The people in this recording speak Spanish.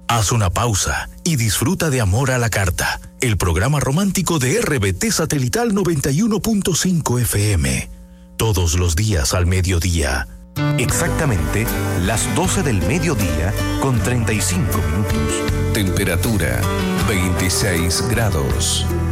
Haz una pausa y disfruta de Amor a la Carta, el programa romántico de RBT Satelital 91.5 FM. Todos los días al mediodía. Exactamente las 12 del mediodía con 35 minutos. Temperatura 26 grados.